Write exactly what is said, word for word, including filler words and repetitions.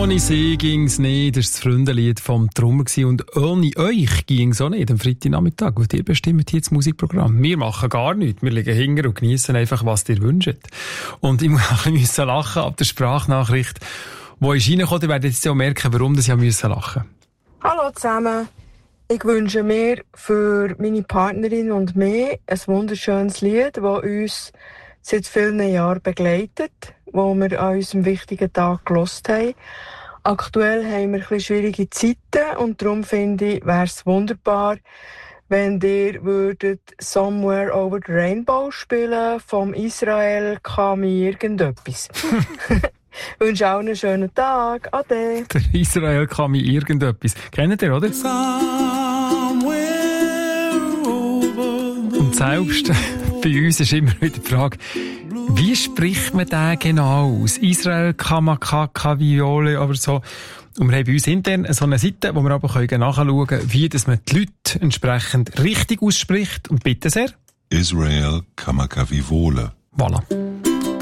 Ohne sie ging's nicht. Das war das Freundenlied vom Trummer. Und ohne euch ging's auch nicht am Freitagnachmittag. Weil ihr bestimmt hier das Musikprogramm. Wir machen gar nichts. Wir liegen hinten und geniessen einfach, was ihr wünscht. Und ich muss ein bisschen lachen ab der Sprachnachricht, die ist reingekommen. Ihr werdet jetzt auch merken, warum ich lachen musste. Hallo zusammen. Ich wünsche mir für meine Partnerin und mich ein wunderschönes Lied, das uns seit vielen Jahren begleitet, wo wir an unserem wichtigen Tag gehört haben. Aktuell haben wir ein bisschen schwierige Zeiten und darum finde ich, wäre es wunderbar, wenn ihr würdet Somewhere Over the Rainbow spielen vom Israel Kami irgendetwas. Ich wünsche auch einen schönen Tag. Ade. Der Israel Kami irgendetwas. Kennt ihr, oder? Und selbst bei uns ist immer wieder die Frage, wie spricht man den genau aus? Israel Kamakaka Viole oder so. Und wir haben bei uns intern so eine Seite, wo wir aber nachschauen können, wie dass man die Leute entsprechend richtig ausspricht. Und bitte sehr. Israel Kamakavivole. Voilà.